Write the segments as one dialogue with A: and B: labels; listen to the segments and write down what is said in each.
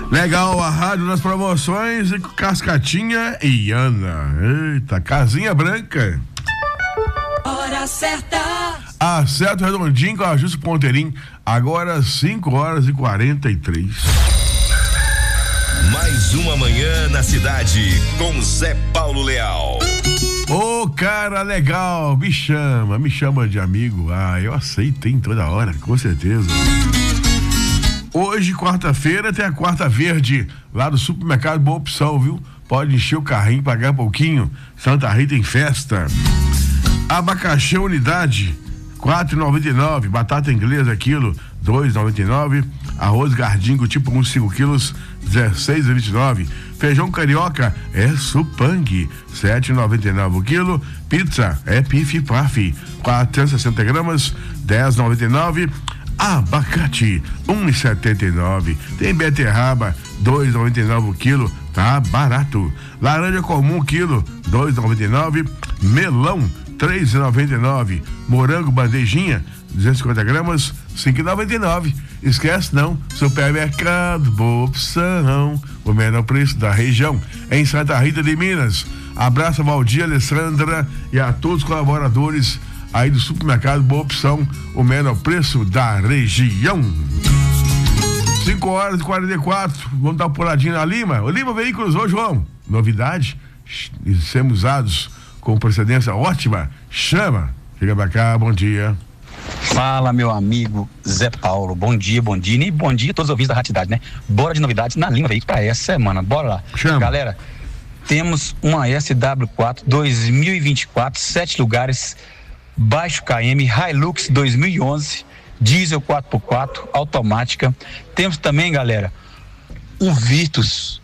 A: Legal, a rádio nas promoções e Cascatinha e Ana. Eita, casinha branca.
B: Hora certa.
A: Acerto redondinho com a Justo Ponteirinho. Agora 5h43.
C: Mais uma manhã na cidade com Zé Paulo Leal.
A: Ô, cara legal, me chama de amigo. Eu aceito, hein, toda hora, com certeza. Hoje, quarta-feira, tem a quarta verde lá do supermercado, boa opção, viu? Pode encher o carrinho, pagar um pouquinho. Santa Rita em festa. Abacaxi unidade, R$4,99. Batata inglesa, quilo, R$2,99. Arroz gardingo, tipo 5 quilos, R$16,29. Feijão carioca é Supang, R$7,99 o quilo. Pizza é Pif Paf, 460 gramas, R$10,99. Abacate, R$1,79. Tem beterraba, R$2,99 o quilo, tá barato. Laranja comum, quilo, R$2,99. Melão, R$3,99. Morango bandejinha, 250 gramas, R$5,99. Esquece não, supermercado, boa opção, o menor preço da região, em Santa Rita de Minas. Abraço a Valdir, Alessandra e a todos os colaboradores aí do supermercado, boa opção, o menor preço da região. 5h44, vamos dar uma puladinha na Lima. O Lima Veículos, ô João, novidade, sermos usados com procedência ótima, chama, chega pra cá, bom dia.
D: Fala, meu amigo Zé Paulo, bom dia e bom dia a todos os ouvintes da Rádio Cidade, né? Bora de novidades na Lima Veículos pra essa semana, bora lá.
A: Chama.
D: Galera, temos uma SW4 2024, 7 lugares, baixo KM, Hilux 2011, diesel 4x4, automática. Temos também, galera, um Virtus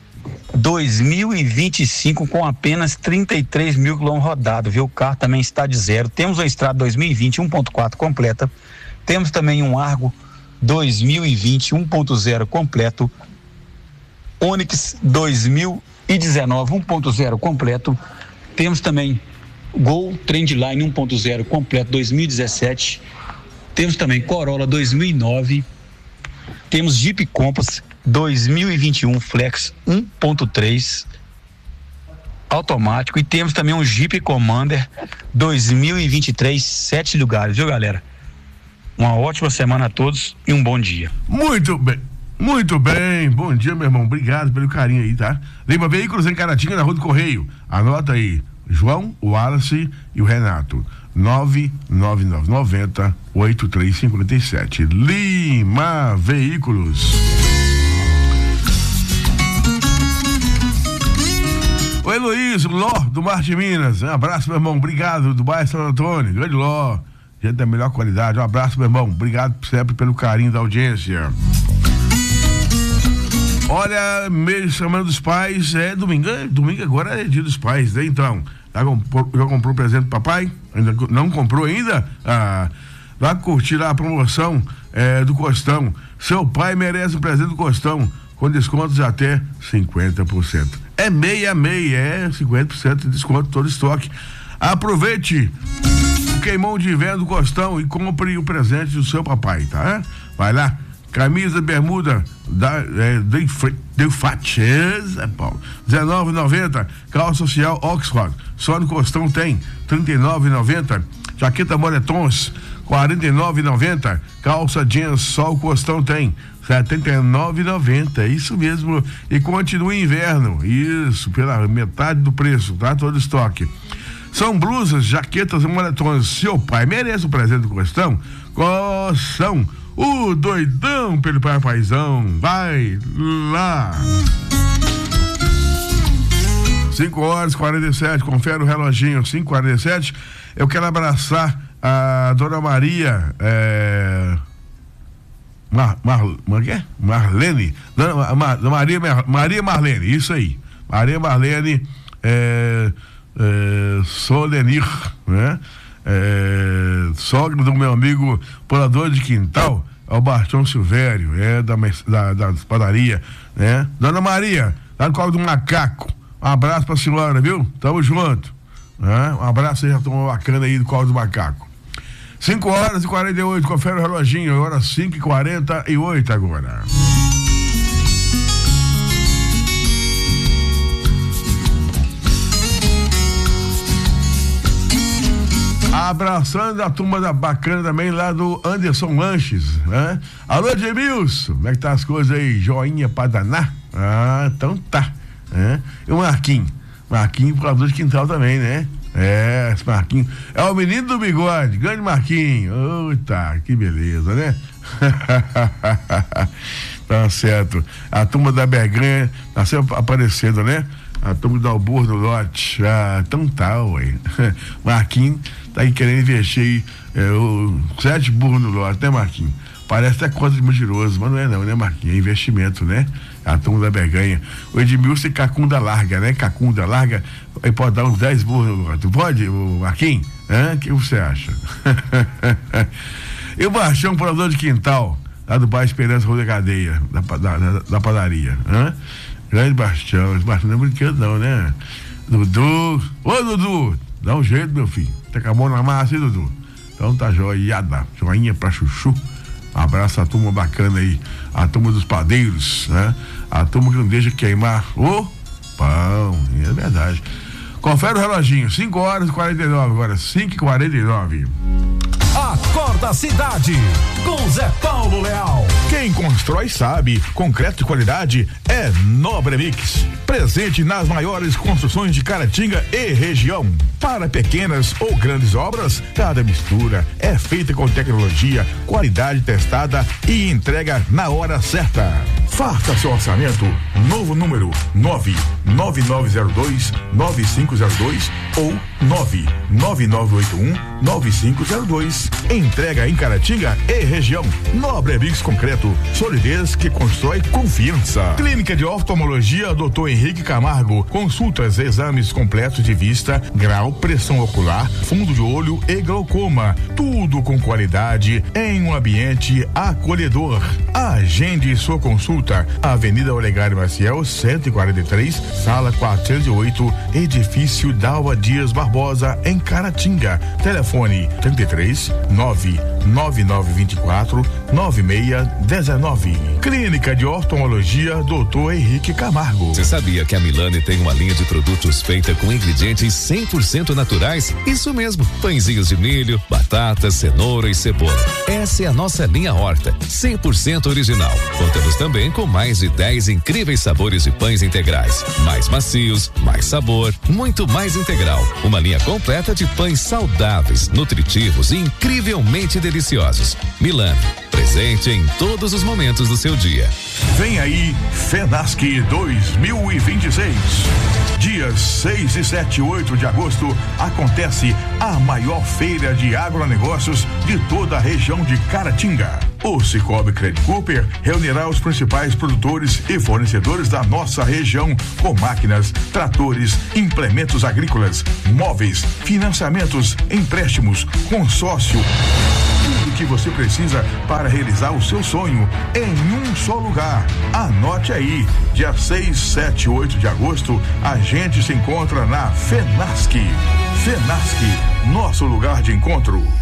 D: 2025 com apenas 33 mil quilômetros rodados, viu? O carro também está de zero. Temos uma Estrada 2020 1.4 completa. Temos também um Argo 2020 1.0 completo. Onix 2019 1.0 completo. Temos também Gol Trendline 1.0 completo 2017. Temos também Corolla 2009. Temos Jeep Compass 2021 Flex 1.3 automático e temos também um Jeep Commander 2023, 7 lugares, viu, galera? Uma ótima semana a todos e um bom dia.
A: Muito bem, bom dia, meu irmão, obrigado pelo carinho aí, tá? Lima Veículos em Caratinga, na Rua do Correio, anota aí, João, o Wallace e o Renato, 99990-8357, Lima Veículos. O Heloísio, Ló, do Mar de Minas. Um abraço, meu irmão. Obrigado, do bairro São Antônio. Grande Ló. Gente da melhor qualidade. Um abraço, meu irmão. Obrigado sempre pelo carinho da audiência. Olha, mês de Semana dos Pais. É domingo. Domingo agora é dia dos pais, né? Então, já comprou presente pro papai? Ainda não comprou ainda? Vai curtir lá a promoção do Costão. Seu pai merece um presente do Costão, com descontos de até 50%. É 50% de desconto, todo estoque. Aproveite o queimão de inverno do Costão e compre o presente do seu papai, tá? Vai lá, camisa, bermuda da Delfat, Paulo, R$19,90. Calça social Oxford, só no Costão tem, R$39,90. Jaqueta moletons, R$49,90. Calça jeans, só o Costão tem, R$79,90, isso mesmo, e continua inverno, isso, pela metade do preço, tá? Todo estoque. São blusas, jaquetas e moletons. Seu pai merece o presente do Costão? Costão, o doidão pelo paizão, vai lá. 5h47, confere o reloginho, 5h47. Eu quero abraçar a dona Maria, Marlene, Maria Marlene, isso aí, Maria Marlene Solenir, né? Sogra do meu amigo polador de quintal, é o Bastião Silvério, da padaria, né? Dona Maria, lá no colo do macaco, um abraço pra senhora, viu? Tamo junto, né? Um abraço aí, já tomou bacana aí do colo do macaco. 5h48, confere o reloginho, agora 5h48 agora. Abraçando a turma da bacana também lá do Anderson Lanches, né? Alô, Edmilson, como é que tá as coisas aí? Joinha pra danar? Ah, então tá, né? E o Marquinhos cobrador de quintal também, né? Esse Marquinhos é o menino do bigode, grande Marquinhos. Eita, que beleza, né? Tá certo. A turma da Berganha tá sempre aparecendo, né? A turma do Alburro do Lote. Ah, então tá, ué. Marquinhos tá aí querendo investir aí, 7 burros no lote, né, Marquinhos? Parece até coisa de mentiroso, mas não é não, né, Marquinhos? É investimento, né? A turma da Berganha. O Edmilson e Cacunda larga, né? Cacunda larga, aí pode dar uns 10 burros no lote. Pode, o Marquinhos? O que você acha? E o Baixão, produtor de quintal, lá do bairro Esperança Rua da Cadeia, da padaria. Grande Baixão, esse Baixão não é brinquedo não, né? Dudu, ô Dudu, dá um jeito, meu filho. Tá com a mão na massa, hein, Dudu? Então tá joiada, joinha pra chuchu. Um abraço à turma bacana aí, a turma dos padeiros, né? A turma que não deixa queimar o pão, é verdade. Confere o reloginho, 5h49 agora, 5h49.
E: Acorda Cidade, com Zé Paulo Leal. Quem constrói sabe, concreto de qualidade é Nobre Mix. Presente nas maiores construções de Caratinga e região. Para pequenas ou grandes obras, cada mistura é feita com tecnologia, qualidade testada e entrega na hora certa. Faça seu orçamento, novo número 99902-9502 ou 99981-9502. Entrega em Caratinga e região. Nobre Mix Concreto, solidez que constrói confiança. Clínica de Oftalmologia Dr. Henrique Camargo, consultas, exames completos de vista, grau, pressão ocular, fundo de olho e glaucoma. Tudo com qualidade em um ambiente acolhedor. Agende sua consulta. Avenida Olegário Maciel, 143, sala 408, edifício Dalva Dias Barbosa, em Caratinga. Telefone 33 99924 9619. Clínica de Oftalmologia Dr. Henrique Camargo.
C: Você sabia que a Milani tem uma linha de produtos feita com ingredientes 100% naturais? Isso mesmo, pãezinhos de milho, batatas, cenoura e cebola. Essa é a nossa linha Horta, 100% original. Contamos também com mais de 10 incríveis sabores de pães integrais, mais macios, mais sabor, muito mais integral. Uma linha completa de pães saudáveis, nutritivos e incrivelmente deliciosos. Milani, presente em todos os momentos do seu dia.
E: Vem aí FENASC 2026. Dias 6 e 7 e 8 de agosto acontece a maior feira de agronegócios de toda a região de Caratinga. O Cicobi Credit Cooper reunirá os principais produtores e fornecedores da nossa região com máquinas, tratores, implementos agrícolas, móveis, financiamentos, empréstimos, consórcio. Tudo que você precisa para realizar o seu sonho em um só lugar. Anote aí, dia 6, 7 e 8 de agosto, a gente se encontra na FENASC. FENASC, nosso lugar de encontro.